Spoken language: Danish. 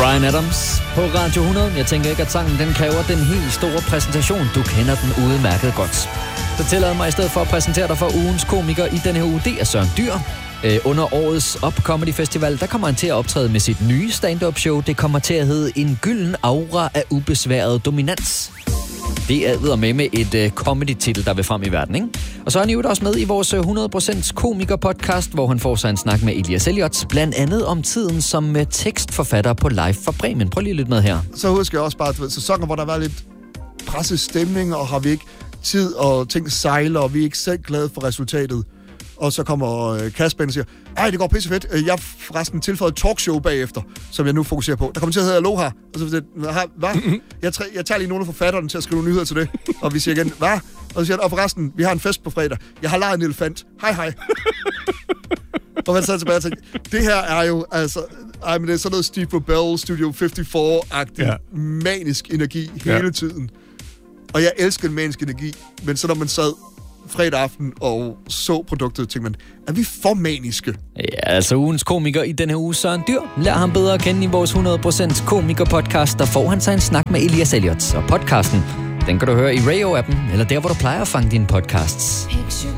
Bryan Adams på Radio 100. Jeg tænker ikke, at sangen den kræver den helt store præsentation. Du kender den udmærket godt. Så tillad mig i stedet for at præsentere dig for ugens komiker i denne uge. Det er Søren Dyr. Under årets Up Comedy Festival, der kommer han til at optræde med sit nye stand-up show. Det kommer til at hedde En gylden aura af ubesværet dominans. Det er med et comedy-titel, der vil frem i verden, ikke? Og så er han jo også med i vores 100% komiker-podcast, hvor han får sig en snak med Elias Elliot, blandt andet om tiden som tekstforfatter på Live fra Bremen. Prøv lige lidt med her. Så husker jeg også bare sæsoner, hvor der var lidt presset stemning, og har vi ikke tid og ting sejler, og vi er ikke selv glade for resultatet. Og så kommer Kasper og siger, ej, det går pissefedt. Jeg har forresten tilføjet et talkshow bagefter, som jeg nu fokuserer på. Der kommer til at hedde Aloha. Og så siger hvad? Jeg tager lige nogle af forfatterne til at skrive nyheder til det. Og vi siger igen, hvad? Og så siger han, og forresten, vi har en fest på fredag. Jeg har lejet en elefant. Hej. Og man så tilbage og tænker, det her er jo, altså, men det er sådan noget Steve Rubell, Studio 54-agtig, manisk energi hele tiden. Og jeg elsker en manisk energi, men så når man sad fredag aften og så produktet, tænkte man, er vi for maniske? Ja, altså ugens komiker i denne uge, Søren Dyr. Lær ham bedre at kende i vores 100% komiker-podcast, der får han sig en snak med Elias Elliot. Og podcasten, den kan du høre i Radio-appen, eller der, hvor du plejer at fange dine podcasts.